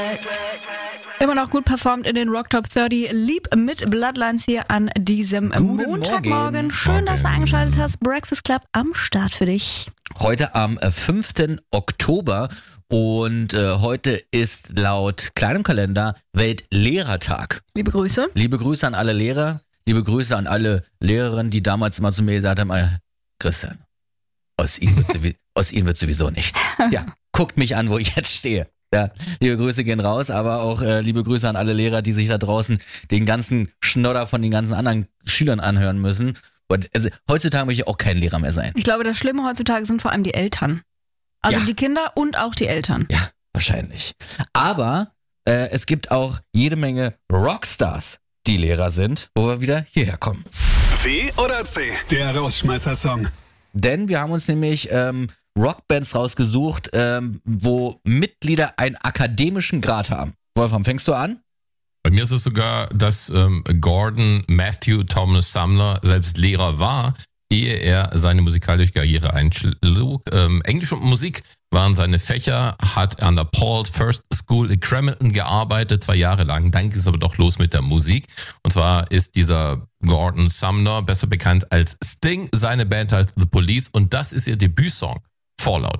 Immer noch gut performt in den Rock Top 30. Lieb mit Bloodlines hier an diesem Montagmorgen. Schön, dass du eingeschaltet hast. Breakfast Club am Start für dich. Heute am 5. Oktober und heute ist laut kleinem Kalender Weltlehrertag. Liebe Grüße. Liebe Grüße an alle Lehrer, liebe Grüße an alle Lehrerinnen, die damals immer zu mir gesagt haben, Christian, aus Ihnen wird sowieso nichts. Ja, guckt mich an, wo ich jetzt stehe. Ja, liebe Grüße gehen raus, aber auch liebe Grüße an alle Lehrer, die sich da draußen den ganzen Schnodder von den ganzen anderen Schülern anhören müssen. Und heutzutage möchte ich auch kein Lehrer mehr sein. Ich glaube, das Schlimme heutzutage sind vor allem die Eltern. Also die Kinder und auch die Eltern. Ja, wahrscheinlich. Aber es gibt auch jede Menge Rockstars, die Lehrer sind, wo wir wieder hierher kommen. W oder C, der Rausschmeißer-Song. Denn wir haben uns nämlich Rockbands rausgesucht, wo Mitglieder einen akademischen Grad haben. Wolfram, fängst du an? Bei mir ist es sogar, dass Gordon Matthew Thomas Sumner selbst Lehrer war, ehe er seine musikalische Karriere einschlug. Englisch und Musik waren seine Fächer, hat an der Paul First School in Cramerton gearbeitet, 2 Jahre lang. Dann ging es aber doch los mit der Musik. Und zwar ist dieser Gordon Sumner besser bekannt als Sting, seine Band als The Police. Und das ist ihr Debütsong, Fallout.